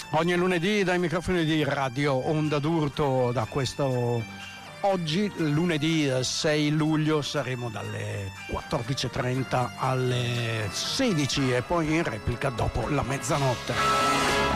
Ogni lunedì dai microfoni di Radio Onda d'Urto, da questo oggi, lunedì 6 luglio, saremo dalle 14.30 alle 16 e poi in replica dopo la mezzanotte.